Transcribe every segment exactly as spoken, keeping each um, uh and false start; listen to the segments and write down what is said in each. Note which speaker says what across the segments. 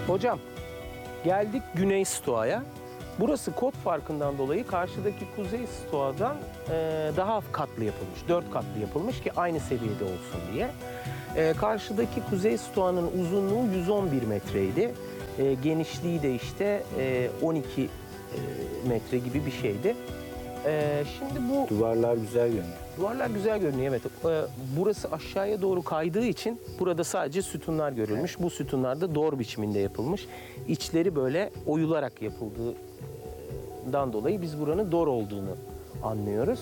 Speaker 1: Hocam, geldik Güney Stoa'ya. Burası kod farkından dolayı karşıdaki Kuzey Stoa'dan e, daha katlı yapılmış. Dört katlı yapılmış ki aynı seviyede olsun diye. E, karşıdaki Kuzey Stoa'nın uzunluğu yüz on bir metreydi. E, genişliği de işte e, on iki e, metre gibi bir şeydi. E, şimdi bu...
Speaker 2: Duvarlar güzel görünüyor.
Speaker 1: Duvarlar güzel görünüyor, evet. Ee, burası aşağıya doğru kaydığı için burada sadece sütunlar görülmüş. Bu sütunlar da dor biçiminde yapılmış. İçleri böyle oyularak yapıldığından dolayı biz buranın dor olduğunu anlıyoruz.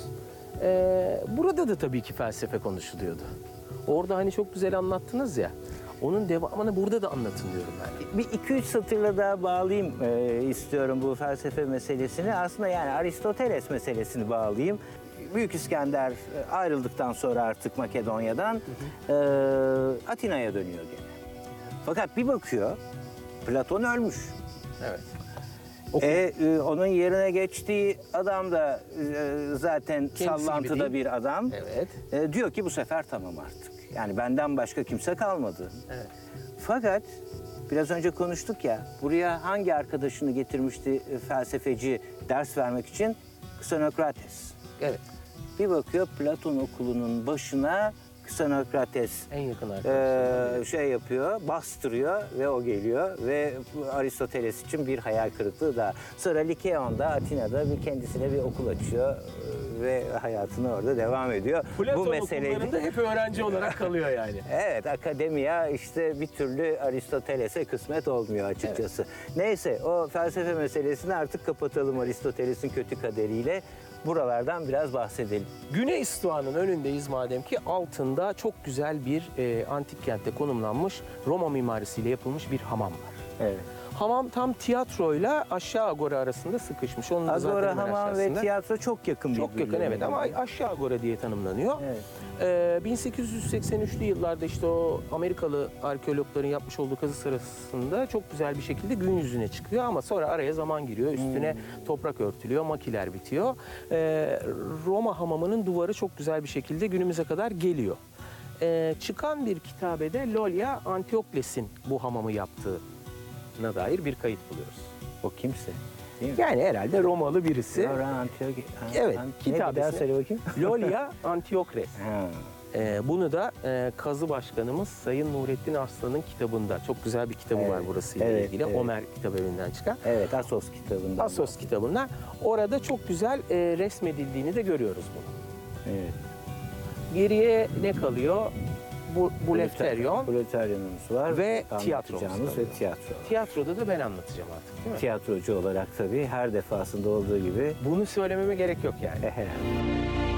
Speaker 1: Ee, burada da tabii ki felsefe konuşuluyordu. Orada hani çok güzel anlattınız ya. Onun devamını burada da anlatın diyorum ben.
Speaker 2: Bir iki üç satırla daha bağlayayım e, istiyorum bu felsefe meselesini. Aslında yani Aristoteles meselesini bağlayayım. Büyük İskender ayrıldıktan sonra artık Makedonya'dan hı hı. E, Atina'ya dönüyor gene. Fakat bir bakıyor, Platon ölmüş.
Speaker 1: Evet.
Speaker 2: E, e, onun yerine geçtiği adam da e, zaten
Speaker 1: Kendisi
Speaker 2: sallantıda bir adam.
Speaker 1: Evet.
Speaker 2: E, diyor ki bu sefer tamam artık. Yani benden başka kimse kalmadı.
Speaker 1: Evet.
Speaker 2: Fakat biraz önce konuştuk ya, buraya hangi arkadaşını getirmişti e, felsefeci ders vermek için? Xenokrates.
Speaker 1: Evet.
Speaker 2: Bir bakıyor Platon okulunun başına Xenokrates
Speaker 1: En yakın arkadaşlar.
Speaker 2: e, şey yapıyor, bastırıyor ve o geliyor ve Aristoteles için bir hayal kırıklığı da. Sonra Likeon'da, Atina'da bir kendisine bir okul açıyor e, ve hayatını orada devam ediyor.
Speaker 1: Platon
Speaker 2: Bu meseleyi
Speaker 1: okullarında hep öğrenci olarak kalıyor yani.
Speaker 2: Evet, akademiya işte bir türlü Aristoteles'e kısmet olmuyor açıkçası. Evet. Neyse, o felsefe meselesini artık kapatalım Aristoteles'in kötü kaderiyle. Buralardan biraz bahsedelim.
Speaker 1: Güney Stoa'nın önündeyiz madem ki altında çok güzel bir e, antik kentte konumlanmış Roma mimarisiyle yapılmış bir hamam var.
Speaker 2: Evet.
Speaker 1: Hamam tam tiyatroyla aşağı agora arasında sıkışmış. Onun da zaten
Speaker 2: Agora,
Speaker 1: hemen
Speaker 2: hamam
Speaker 1: aşağısında.
Speaker 2: ve tiyatro çok yakın
Speaker 1: Çok yakın,
Speaker 2: birbirlerine.
Speaker 1: evet, ama aşağı agora diye tanımlanıyor.
Speaker 2: Evet.
Speaker 1: Ee, bin sekiz yüz seksen üçlü yıllarda işte o Amerikalı arkeologların yapmış olduğu kazı sırasında çok güzel bir şekilde gün yüzüne çıkıyor ama sonra araya zaman giriyor. Üstüne hmm. toprak örtülüyor, makiler bitiyor. Ee, Roma hamamının duvarı çok güzel bir şekilde günümüze kadar geliyor. Ee, çıkan bir kitabede Lolia Antiokles'in bu hamamı yaptığına dair bir kayıt buluyoruz.
Speaker 2: O kimse? Değil mi?
Speaker 1: Yani herhalde Romalı birisi.
Speaker 2: Loria Antioch...
Speaker 1: Evet,
Speaker 2: kitabesine. Bir daha söyle bakayım.
Speaker 1: Lolia Antiochles.
Speaker 2: Ha.
Speaker 1: Ee, bunu da e, kazı başkanımız Sayın Nurettin Arslan'ın kitabında, çok güzel bir kitabı
Speaker 2: evet,
Speaker 1: var burasıyla
Speaker 2: evet,
Speaker 1: ilgili.
Speaker 2: Evet.
Speaker 1: Omer kitabevinden çıkan.
Speaker 2: Evet, Asos kitabından.
Speaker 1: Asos kitabından. Orada çok güzel e, resmedildiğini de görüyoruz bunu.
Speaker 2: Evet.
Speaker 1: Geriye ne kalıyor? Bu, bu Lefteryon
Speaker 2: Proletaryanımız var.
Speaker 1: ve tiyatromuz
Speaker 2: Anlatacağımız ve tiyatro.
Speaker 1: Tiyatroda da ben anlatacağım artık, değil mi?
Speaker 2: Tiyatrocu olarak tabii her defasında olduğu gibi.
Speaker 1: Bunu söylememe gerek yok yani.
Speaker 2: Herhalde.